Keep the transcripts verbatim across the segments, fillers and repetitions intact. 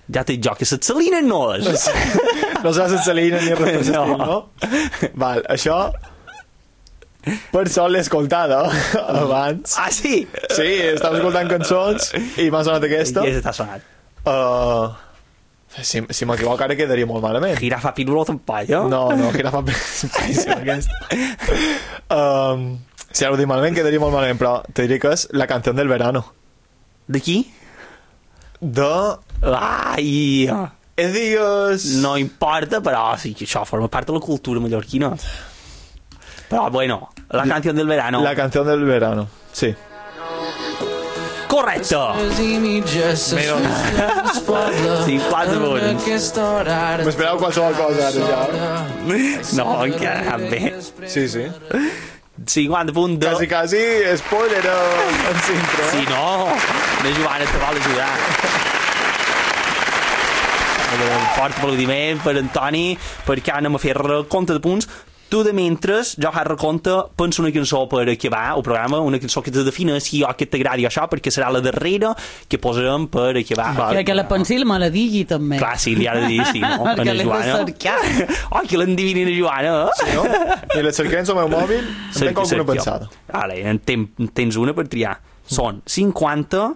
Ja t'he dit jo que les salines no és. No serà la salina ni res, no. no? Val, això per sort l'he escoltada abans. Ah, sí? Sí, estava escoltant cançons i m'ha sonat aquesta. I què t'ha sonat? Uh, si si m'equivoco ara quedaria molt malament. Girafa pirulo tampoc, eh? No, no, Girafa pirulo aquesta. Um, si ara ho dic malament quedaria molt malament, però te diré que és La canción del verano. De qui? De... Ai... És digues... No importa, però sí que això forma part de la cultura mallorquina. Però bueno, La canción del verano. La canción del verano, sí. Correcte! Sí, quatre punts. M'esperava qualsevol cosa ara ja. No, encara cap bé. Sí, sí. cinquanta punts de... Quasi, quasi, spoiler en cintre. Sí, no, la Joana te vol ajudar. Un fort aplaudiment per Antoni, perquè anem a fer recompte de punts. Tu de mentre, jo faig recompte, penso una cançó per acabar el programa, una cançó que te defineixi o que t'agradi això, perquè serà la darrera que posarem per acabar. Que, que la pensil me la digui també. Clar, sí, li ha de dir, sí, no? Perquè l'he de cercar. Oh, que l'endivinin a Joana, eh? Sí, no? I la cerquem al meu mòbil, em tenc alguna pensada. Vale, en ten, tens una per triar. Són cinquanta,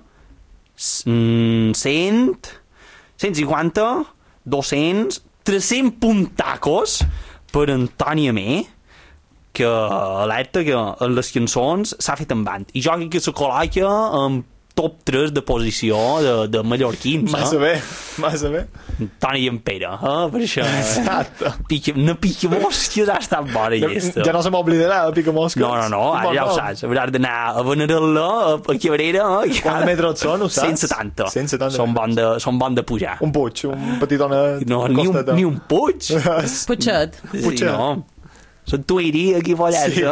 cent, cent cinquanta, dos-cents, tres-cents puntacos per Antoni Amé, que alerta que en les cançons s'ha fet en band. I jo crec que se col·loca en top tres de posició de, de mallorquins. Massa eh? bé, massa bé. Antoni i en Pere, eh? Per això. Exacte. Pica, una pica mosques ha estat bona aquesta. Ja no se m'oblidarà la pica mosques. No, no, no, ara ja ho saps. Hauràs d'anar a Benarela, a Cabrera... Eh? Quants metres són, ho saps? cent setanta. cent setanta. Són bon de, són bon de pujar. Un puig, un petit donet. No, ni un, ni un puig. Putxet. Putxet. Sí, no. Són tuiri aquí follat, sí.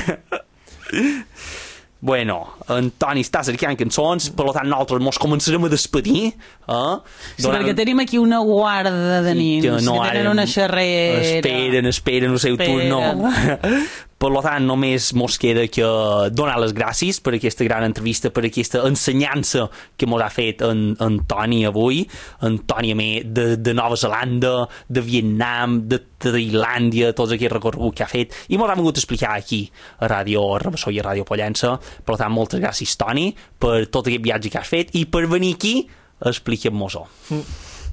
No? Bueno, Antoni està cercant cançons, per tant nosaltres mos començarem a despedir. Eh? Sí, Donant... perquè tenim aquí una guarda de nins, sí, que, no, que tenen una xerrera. Esperen, esperen el seu turno. Per tant, només mos queda que donar les gràcies per aquesta gran entrevista, per aquesta ensenyança que mos ha fet en, en Toni avui, en Toni Amé de, de Nova Zelanda, de Vietnam, de Tailàndia, tots aquests recorreguts que ha fet, i mos ha vingut a explicar aquí, a Ràdio Rabassó i a Ràdio Pollença. Per tant, moltes gràcies, Toni, per tot aquest viatge que has fet i per venir aquí a explicar-nos-ho. Mm.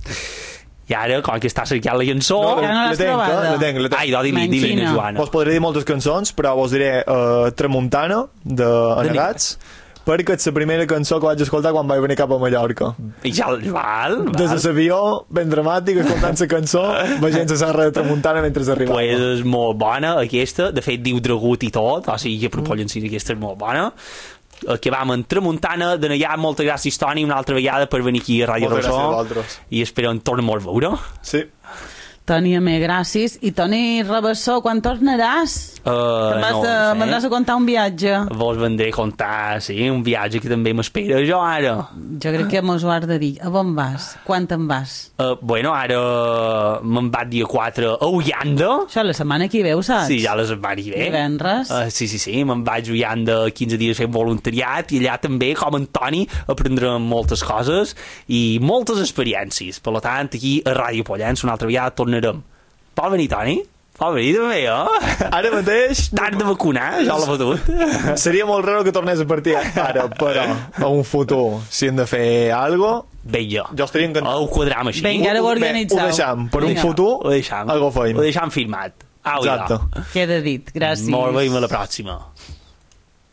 I ara, com que està cercant la cançó... No, ja no l'has trobada. La tenc, la tenc. Ai, no, di-li, di-li, Joana. Vos podré dir moltes cançons, però vos diré uh, Tramuntana, de Anegats, perquè és la primera cançó que vaig escoltar quan vaig venir cap a Mallorca. I ja, val, val. Des de l'avió, ben dramàtic, escoltant la cançó, veient la serra de Tramuntana mentre arribava. Pues és molt bona, aquesta. De fet, diu Dragut i tot, o sigui que propollen si aquesta és molt bona. Que vam en Tramuntana, de allà, moltes gràcies, Toni, una altra vegada per venir aquí a Ràdio Rabassó. I espero en tornem a veure. Sí. Toni Amé, gràcies. I Toni Rabassó, quan tornaràs? Uh, Te'n vas no, de, no m'has de contar un viatge. Vos vendré a contar, sí, un viatge que també m'espera jo ara. Jo crec que mos ho has de dir. A on vas? Quan te'n vas? Uh, bueno, ara me'n vaig dia quatre a Ullanda. Això la setmana que ve, ho saps? Sí, ja la setmana que ve. Divendres. Uh, sí, sí, sí, me'n vaig a Ullanda quinze dies fent voluntariat i allà també, com Antoni, aprendrem moltes coses i moltes experiències. Per tant, aquí a Ràdio Pollença una altra vegada tornarem. Pot venir, Toni? Pot venir també, eh? Ara mateix... T'has de vacunar, ja l'ha fotut. Seria molt raro que tornés a partir ara, però a un futur, si hem de fer alguna cosa... Vinga. Jo estaria encantat. Ho quadram així. Vinga, ara ho organitzeu. Ho deixam, per Vinga. un futur, ho deixam. algo feim. Ho deixam firmat. Au, exacte. Queda dit, gràcies. Molt bé, i a la pròxima.